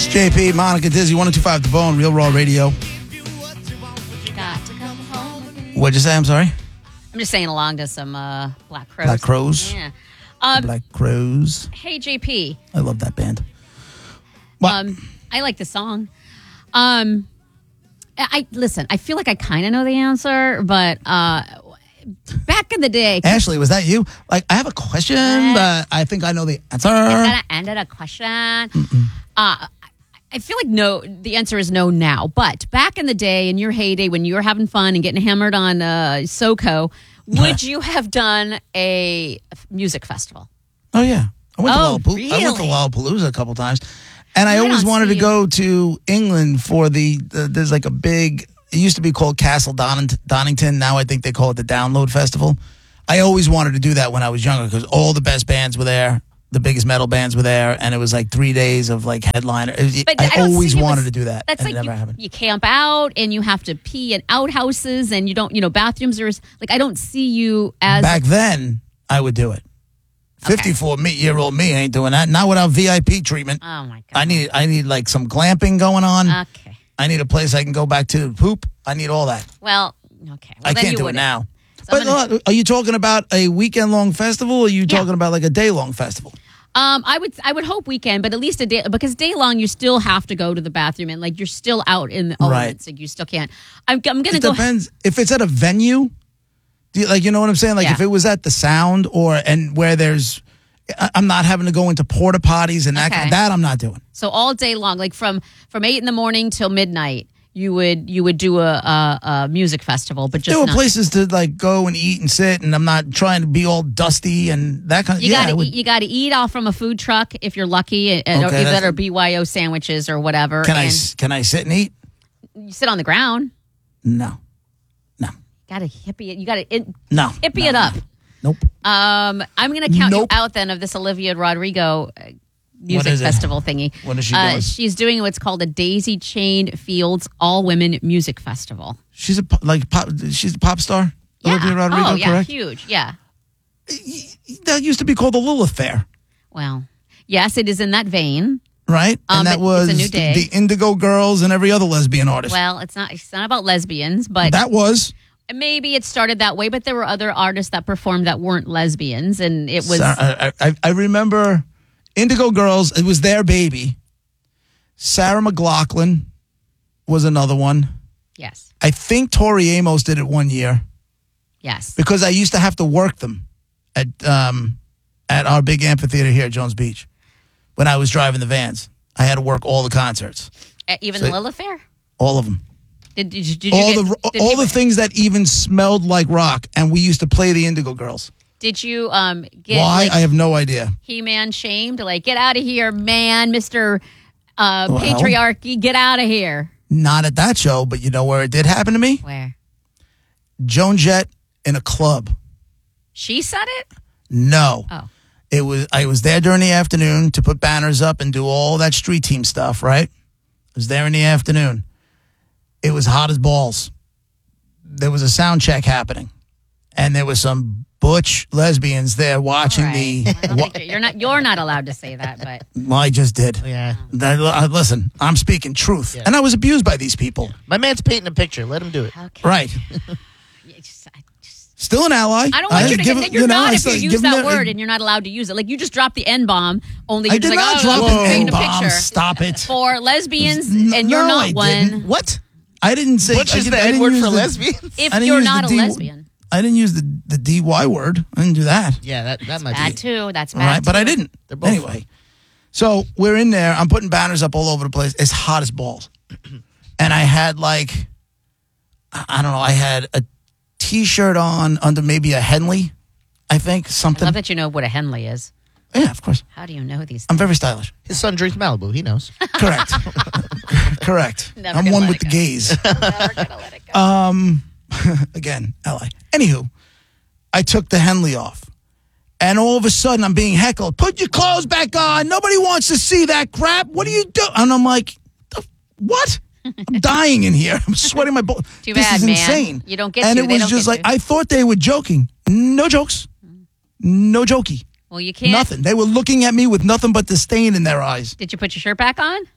It's JP, Monica Dizzy, 102.5 The Bone, Real Raw Radio. What'd you say? I'm sorry? I'm just saying along to some Black Crowes. Black Crowes? Yeah. Black Crowes. Hey, JP. I love that band. What? I like the song. I feel like I kind of know the answer, but back in the day. Ashley, was that you? Like, I have a question, but I think I know the answer. Is that an end of the question? I feel like no. The answer is no now. But back in the day, in your heyday, when you were having fun and getting hammered on SoCo, would you have done a music festival? Oh, yeah. I went to really? Lollapalooza a couple times. And I always wanted to go to England for there's like a big, it used to be called Castle Donington. Now I think they call it the Download Festival. I always wanted to do that when I was younger because all the best bands were there. The biggest metal bands were there, and it was like 3 days of like headliner. I always wanted to do that. That's and like it never happened. You camp out, and you have to pee in outhouses, and you don't, bathrooms are like I don't see you as back then. I would do it. 54-year-old me ain't doing that. Not without VIP treatment. Oh my god! I need like some glamping going on. Okay. I need a place I can go back to poop. I need all that. Well, okay. Well, I can't do it now. So but are you talking about a weekend-long festival, or are you talking about like a day-long festival? I would hope weekend, but at least a day, because day long you still have to go to the bathroom and like you're still out in the elements, like you still can't. I'm gonna go. It depends if it's at a venue. Do you know what I'm saying? Like if it was at the Sound and where there's, I'm not having to go into porta potties and that I'm not doing. So all day long, like from 8 a.m. till midnight. You would do a music festival, but just there were places to like go and eat and sit, and I'm not trying to be all dusty and that kind of. You got to eat off from a food truck if you're lucky, and or BYO sandwiches or whatever. Can I sit and eat? You sit on the ground. No. Got to hippie it. You got to hippie it up. Nope. I'm gonna count you out then of this Olivia Rodrigo music festival thingy. What is she doing? She's doing what's called a Daisy Chain Fields All Women Music Festival. She's a pop star. Yeah. Olivia Rodrigo, correct? Huge. Yeah. That used to be called the Lilith Fair. Well, yes, it is in that vein. Right, and that was it's a new day. The Indigo Girls and every other lesbian artist. Well, it's not about lesbians, but that was. Maybe it started that way, but there were other artists that performed that weren't lesbians, and it was. I remember Indigo Girls. It was their baby. Sarah McLachlan was another one. Yes. I think Tori Amos did it one year. Yes. Because I used to have to work them at our big amphitheater here at Jones Beach when I was driving the vans. I had to work all the concerts. Even the Lilith Fair? All of them. Did you all the things that even smelled like rock, and we used to play the Indigo Girls. Did you get why? I have no idea. He-Man shamed, like, get out of here, man, Mr. Patriarchy, get out of here. Not at that show, but you know where it did happen to me? Where? Joan Jett in a club. She said it? No. Oh. I was there during the afternoon to put banners up and do all that street team stuff, right? I was there in the afternoon. It was hot as balls. There was a sound check happening, and there was some butch lesbians there watching You're not allowed to say that, but well, I just did. Yeah. Listen, I'm speaking truth, and I was abused by these people. My man's painting a picture. Let him do it. Okay. Right. Still an ally. I don't want you to get. You're not if you use that word and you're not allowed to use it. Like you just dropped the N-bomb. Only you're I did just not like, drop an N-bomb. Stop it. For lesbians, and you're not one. Didn't. What? I didn't say. Which is the N word for lesbians? If you're not a lesbian. I didn't use the DY word. I didn't do that. Yeah, that might bad be. too. That's bad. Right, but I didn't. Anyway, fun. so we're in there. I'm putting banners up all over the place. It's hot as balls. And I had I had a T-shirt on under maybe a Henley, I think, something. I love that you know what a Henley is. Yeah, of course. How do you know these things? I'm very stylish. His son drinks Malibu. He knows. Correct. Correct. Never I'm gonna one let with it the go. gays. Never gonna let it go. Again, ally. Anywho, I took the Henley off. And all of a sudden, I'm being heckled. Put your clothes back on. Nobody wants to see that crap. What do you do? And I'm like, what? I'm dying in here. I'm sweating my balls. Too this bad, is man. insane. You don't get and to. it They was don't just get like, to. I thought they were joking. No jokes. No jokey. Well, you can't. Nothing. They were looking at me with nothing but disdain in their eyes. Did you put your shirt back on?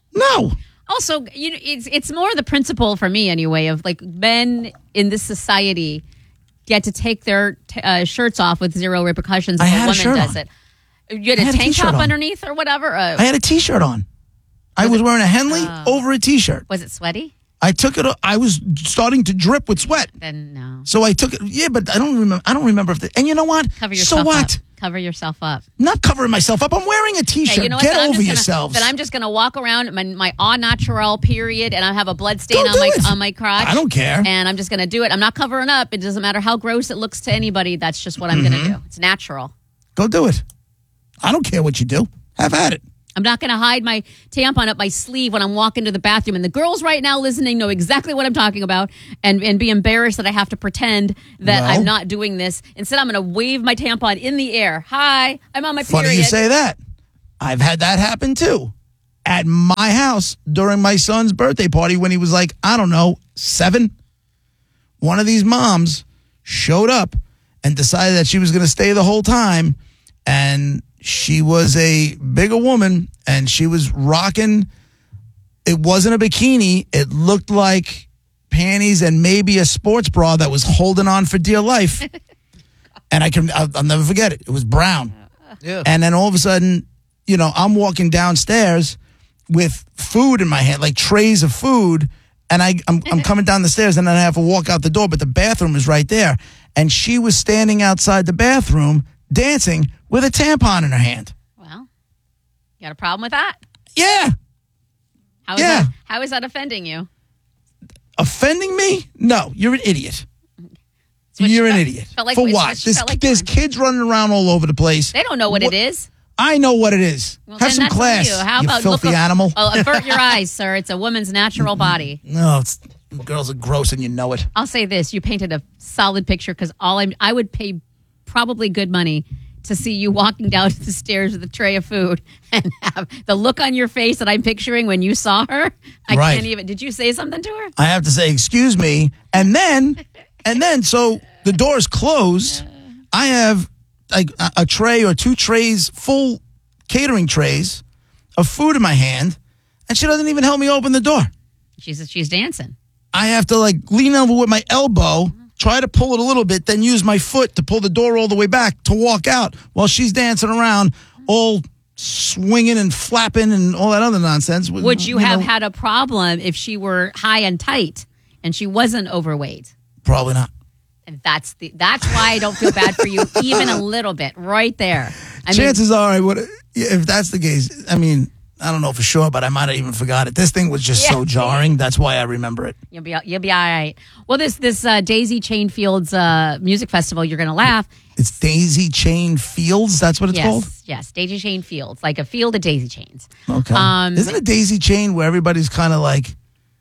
No. Also, it's more the principle for me anyway of like men in this society get to take their shirts off with zero repercussions if a woman does it. You had a tank top underneath or whatever? I had a T-shirt on. I was wearing a Henley over a T-shirt. Was it sweaty? I took it. I was starting to drip with sweat. Then no. So I took it. Yeah, but I don't remember if. And you know what? Cover yourself so what? Up. Cover yourself up. Not covering myself up. I'm wearing a T-shirt. Hey, you know what? Get over yourselves. Then I'm just going to walk around my au natural period, and I have a blood stain on my crotch. I don't care. And I'm just going to do it. I'm not covering up. It doesn't matter how gross it looks to anybody. That's just what I'm going to do. It's natural. Go do it. I don't care what you do. Have at it. I'm not going to hide my tampon up my sleeve when I'm walking to the bathroom. And the girls right now listening know exactly what I'm talking about and be embarrassed that I have to pretend that I'm not doing this. Instead, I'm going to wave my tampon in the air. Hi, I'm on my period. Funny you say that. I've had that happen too. At my house during my son's birthday party when he was like, I don't know, 7. One of these moms showed up and decided that she was going to stay the whole time. And she was a bigger woman, and she was rocking. It wasn't a bikini. It looked like panties and maybe a sports bra that was holding on for dear life. And I'll never forget it. It was brown. Yeah. And then all of a sudden, I'm walking downstairs with food in my hand, like trays of food. And I'm coming down the stairs, and then I have to walk out the door, but the bathroom is right there. And she was standing outside the bathroom dancing with a tampon in her hand. Well, you got a problem with that? Yeah. How is that offending you? Offending me? No, you're an idiot. You're an idiot. Like for what? There's kids running around all over the place. They don't know what it is. I know what it is. Well, have some class, How you about filthy animal. Avert your eyes, sir. It's a woman's natural body. No, girls are gross and you know it. I'll say this. You painted a solid picture because I would pay probably good money to see you walking down the stairs with a tray of food and have the look on your face that I'm picturing when you saw her. I can't even. Did you say something to her? I have to say, excuse me. And then, so the door's closed. I have like a tray or 2 trays, full catering trays of food in my hand, and she doesn't even help me open the door. She's dancing. I have to lean over with my elbow, try to pull it a little bit, then use my foot to pull the door all the way back to walk out while she's dancing around, all swinging and flapping and all that other nonsense. Would you have had a problem if she were high and tight and she wasn't overweight? Probably not. And that's why I don't feel bad for you even a little bit. Right there. Chances are, if that's the case, I mean, I don't know for sure, but I might have even forgot it. This thing was just so jarring. That's why I remember it. You'll be all right. Well, this Daisy Chain Fields music festival, you're going to laugh. It's Daisy Chain Fields? That's what it's called? Yes, Daisy Chain Fields, like a field of daisy chains. Okay. Isn't a daisy chain where everybody's kind of like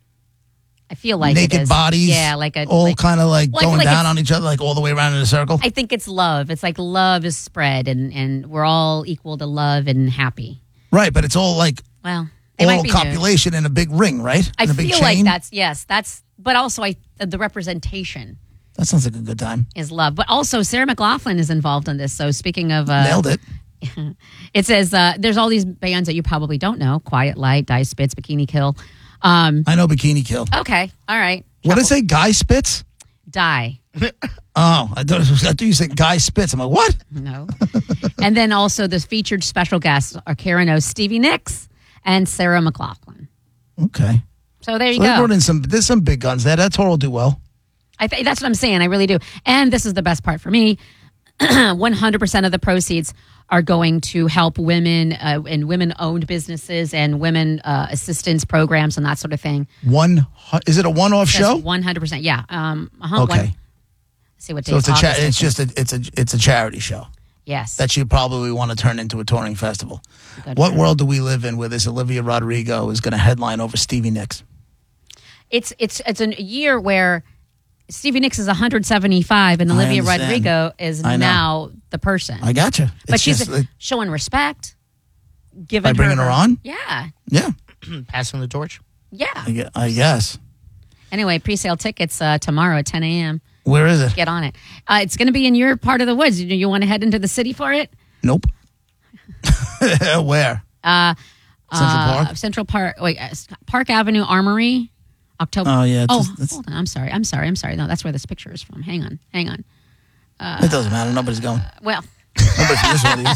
I feel like naked it is. bodies? Yeah, kind of like going down on each other, like all the way around in a circle? I think it's love. It's like love is spread, and we're all equal to love and happy. Right, but it's all like all copulation in a big ring, right? I feel like that's but also the representation. That sounds like a good time. Is love. But also Sarah McLachlan is involved in this. So speaking of nailed it. It says there's all these bands that you probably don't know. Quiet Light, Die Spitz, Bikini Kill. I know Bikini Kill. Okay. All right. What did it say? Guy Spitz? Die. Oh, I thought you said Guy Spitz. I'm like, what? No. And then also the featured special guests are Karen O, Stevie Nicks, and Sarah McLachlan. Okay. So there you go. They brought in there's some big guns there. That tour will do well. That's what I'm saying. I really do. And this is the best part for me. 100% of the proceeds are going to help women and women-owned businesses and women assistance programs and that sort of thing. Is it a one-off show? 100%. Yeah. Okay. See what. So it's a charity show. Yes. That you probably want to turn into a touring festival. What world do we live in where this Olivia Rodrigo is going to headline over Stevie Nicks? It's a year where Stevie Nicks is 175 and Olivia Rodrigo is now the person. I gotcha. But she's showing respect. By bringing her on? Yeah. Yeah. Passing the torch? Yeah. I guess. Anyway, pre-sale tickets tomorrow at 10 a.m. Where is it? Get on it. It's going to be in your part of the woods. You want to head into the city for it? Nope. Where? Central Park? Central Park. Wait, Park Avenue Armory. October. Oh, yeah. Oh, hold on. I'm sorry. No, that's where this picture is from. Hang on. It doesn't matter. Nobody's going. Well, Nobody from this one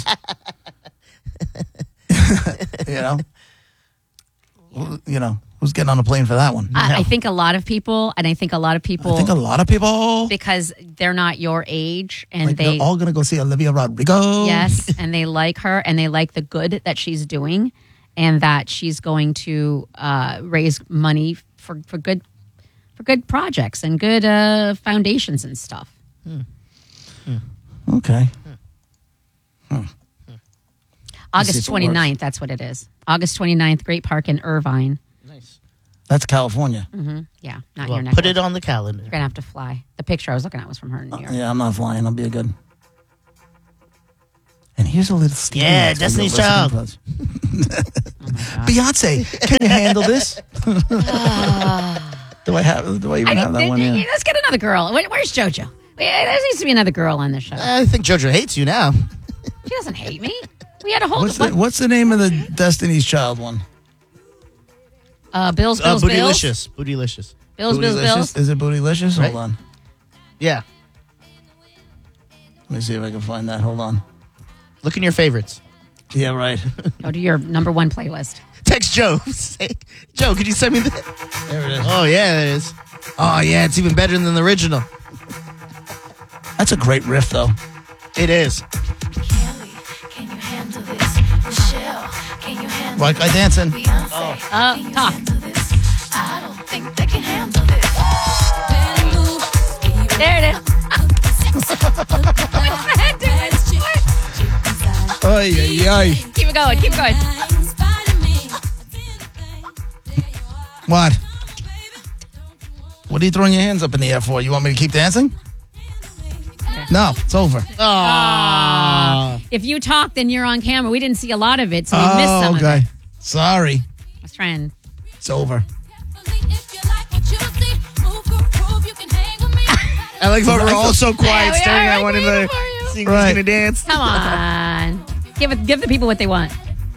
is. You know, who's getting on a plane for that one? I think a lot of people, because they're not your age, and Like they're all going to go see Olivia Rodrigo. yes, and they like her, and they like the good that she's doing, and that she's going to raise money for good projects and good foundations and stuff. Okay. August 29th, that's what it is. August 29th, Great Park in Irvine. Nice. That's California. Yeah, not Well, your neck. put it on the calendar. You're going to have to fly. The picture I was looking at was from her in New York. Yeah, I'm not flying. I'll be a good. And here's a little Stevie Yeah, Nicks Destiny's listening Child. to us. Beyonce, can you handle this? Do I even have that one? Yeah. Let's get another girl. Where's JoJo? There needs to be another girl on the show. I think JoJo hates you now. She doesn't hate me. We had a whole... What's the name of the Destiny's Child one? Bills. Bootylicious. Bootylicious. Bills. Is it Bootylicious? Right. Hold on. Yeah. Let me see if I can find that. Hold on. Look in your favorites. Yeah, right. Go to your number one playlist. Text Joe. Say, Joe, could you send me that? There it is. Oh, yeah, there it is. Oh, yeah, it's even better than the original. That's a great riff, though. It is. White guy dancing. Talk. There it is. Ay, ay, ay. Keep it going. What? What are you throwing your hands up in the air for? You want me to keep dancing? No, it's over. If you talk, then you're on camera. We didn't see a lot of it, so we missed some of it. Sorry. I was trying. It's over. I like how we're all so quiet Yeah, we staring are at one waiting another, for you. seeing Right. who's going to dance. Come on. Give the people what they want.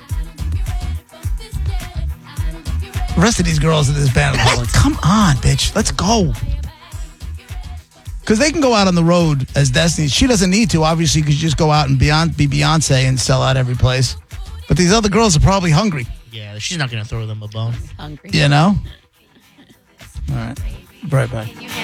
The rest of these girls in this band are like, come on, bitch. Let's go. Because they can go out on the road as Destiny. She doesn't need to, obviously, because you just go out and be Beyonce and sell out every place. But these other girls are probably hungry, Yeah, she's not going to throw them a bone. Hungry. you know? All right. Be right back.